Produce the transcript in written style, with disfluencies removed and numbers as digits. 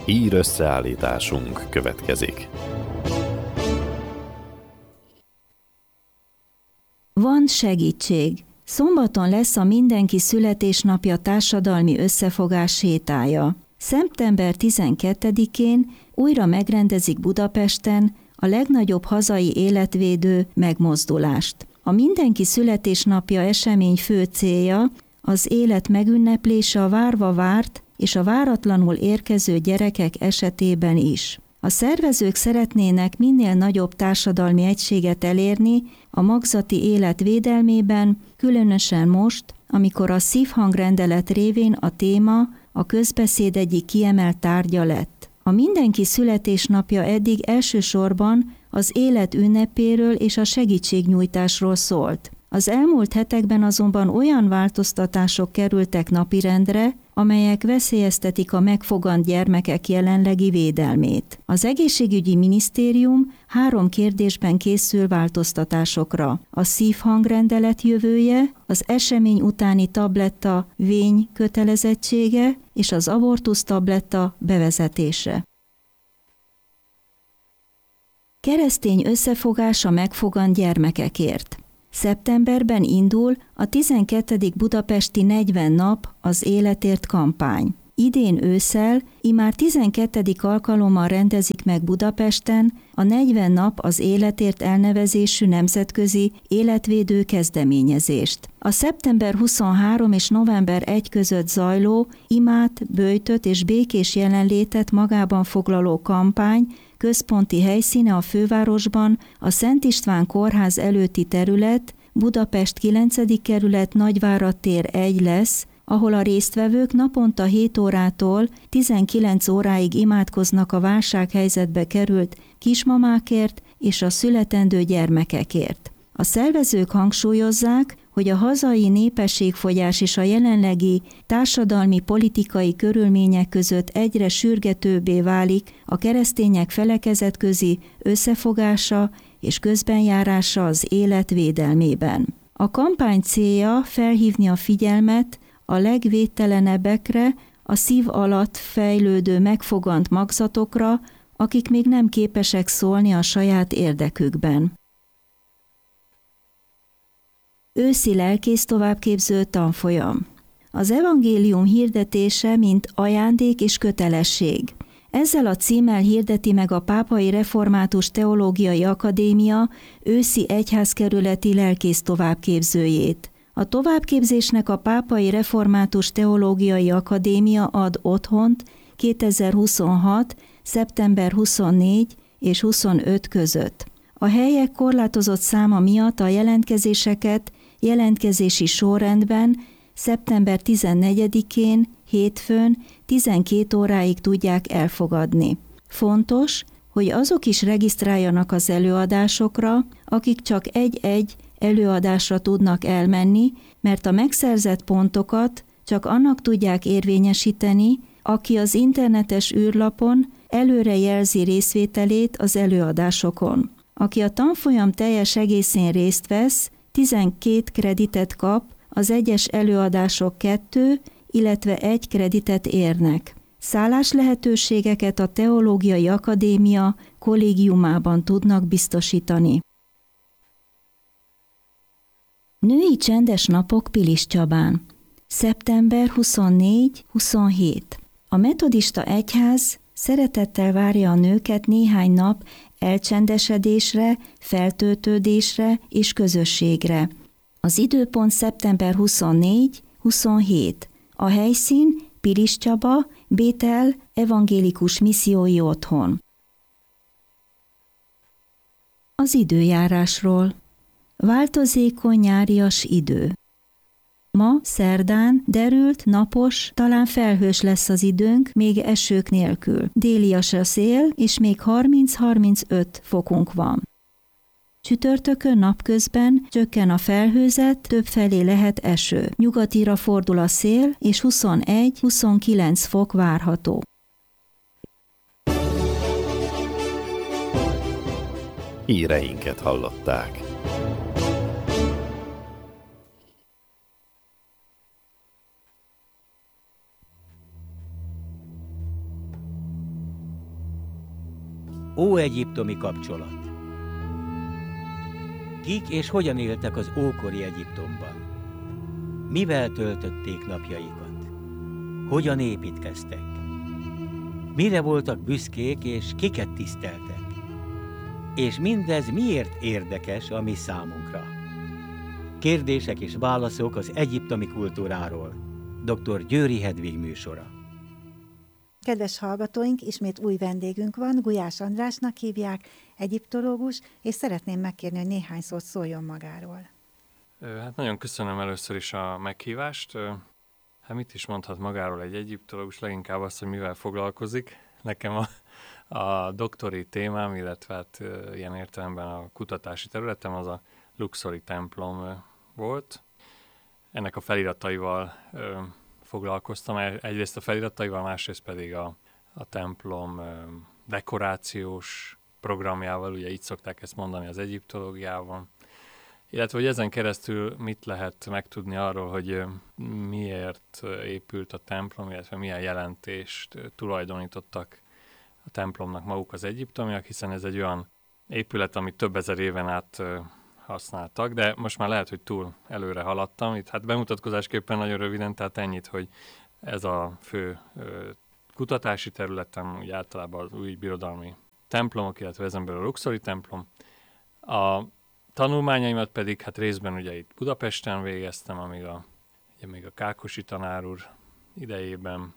Hír összeállításunk következik. Van segítség. Szombaton lesz a Mindenki születésnapja társadalmi összefogás sétája. Szeptember 12-én újra megrendezik Budapesten a legnagyobb hazai életvédő megmozdulást. A Mindenki születésnapja esemény fő célja az élet megünneplése a várva várt és a váratlanul érkező gyerekek esetében is. A szervezők szeretnének minél nagyobb társadalmi egységet elérni a magzati élet védelmében, különösen most, amikor a szívhangrendelet révén a téma a közbeszéd egyik kiemelt tárgya lett. A Mindenki születésnapja eddig elsősorban az élet ünnepéről és a segítségnyújtásról szólt. Az elmúlt hetekben azonban olyan változtatások kerültek napirendre, amelyek veszélyeztetik a megfogant gyermekek jelenlegi védelmét. Az egészségügyi minisztérium 3 kérdésben készül változtatásokra: a szívhangrendelet jövője, az esemény utáni tabletta vény kötelezettsége és az abortusz tabletta bevezetése. Keresztény összefogás a megfogant gyermekekért. Szeptemberben indul a 12. budapesti 40 nap az életért kampány. Idén ősszel immár 12. alkalommal rendezik meg Budapesten a 40 nap az életért elnevezésű nemzetközi életvédő kezdeményezést. A szeptember 23 és november 1 között zajló imát, böjtöt és békés jelenlétet magában foglaló kampány központi helyszíne a fővárosban a Szent István kórház előtti terület, Budapest 9. kerület, Nagyvárad tér 1 lesz, ahol a résztvevők naponta 7 órától 19 óráig imádkoznak a válsághelyzetbe került kismamákért és a születendő gyermekekért. A szervezők hangsúlyozzák, hogy a hazai népességfogyás és a jelenlegi társadalmi-politikai körülmények között egyre sürgetőbbé válik a keresztények felekezetközi összefogása és közbenjárása az élet védelmében. A kampány célja felhívni a figyelmet a legvédtelenebbekre, a szív alatt fejlődő megfogant magzatokra, akik még nem képesek szólni a saját érdekükben. Őszi lelkész továbbképző tanfolyam. Az evangélium hirdetése, mint ajándék és kötelesség. Ezzel a címmel hirdeti meg a Pápai Református Teológiai Akadémia őszi egyházkerületi lelkész továbbképzőjét. A továbbképzésnek a Pápai Református Teológiai Akadémia ad otthont 2026. szeptember 24 és 25 között. A helyek korlátozott száma miatt a jelentkezéseket jelentkezési sorrendben szeptember 14-én, hétfőn 12 óráig tudják elfogadni. Fontos, hogy azok is regisztráljanak az előadásokra, akik csak egy-egy előadásra tudnak elmenni, mert a megszerzett pontokat csak annak tudják érvényesíteni, aki az internetes űrlapon előre jelzi részvételét az előadásokon. Aki a tanfolyam teljes egészén részt vesz, 12 kreditet kap, az egyes előadások 2, illetve 1 kreditet érnek. Szállás lehetőségeket a Teológiai Akadémia kollégiumában tudnak biztosítani. Női csendes napok Piliscsabán. Szeptember 24-27. A metodista egyház szeretettel várja a nőket néhány nap elcsendesedésre, feltöltődésre és közösségre. Az időpont szeptember 24-27. A helyszín Piliscsaba, Bétel evangélikus missziói otthon. Az időjárásról. Változékony nyárias idő. Ma, szerdán, derült, napos, talán felhős lesz az időnk, még esők nélkül. Délias a szél, és még 30-35 fokunk van. Csütörtökön napközben csökken a felhőzet, többfelé lehet eső. Nyugatira fordul a szél, és 21-29 fok várható. Híreinket hallották. Óegyiptomi kapcsolat. Kik és hogyan éltek az ókori Egyiptomban? Mivel töltötték napjaikat? Hogyan építkeztek? Mire voltak büszkék és kiket tiszteltek? És mindez miért érdekes a mi számunkra? Kérdések és válaszok az egyiptomi kultúráról. Dr. Győri Hedvig műsora. Kedves hallgatóink, ismét új vendégünk van, Gulyás Andrásnak hívják, egyiptológus, és szeretném megkérni, hogy néhány szót szóljon magáról. Hát nagyon köszönöm először is a meghívást. Hát mit is mondhat magáról egy egyiptológus, leginkább azt, hogy mivel foglalkozik. Nekem a doktori témám, illetve hát ilyen értelemben a kutatási területem az a luxori templom volt. Ennek a felirataival foglalkoztam, egyrészt a felirataival, másrészt pedig a templom dekorációs programjával, ugye így szokták ezt mondani az egyiptológiában. Illetve, hogy ezen keresztül mit lehet megtudni arról, hogy miért épült a templom, illetve milyen jelentést tulajdonítottak a templomnak maguk az egyiptomiak, hiszen ez egy olyan épület, amit több ezer éven át használtak, de most már lehet, hogy túl előre haladtam. Itt hát bemutatkozásképpen nagyon röviden, tehát ennyit, hogy ez a fő kutatási területem, úgy általában az új birodalmi templomok, illetve ezen belül a luxori templom. A tanulmányaimat pedig hát részben ugye itt Budapesten végeztem, amíg még a Kákosi tanár úr idejében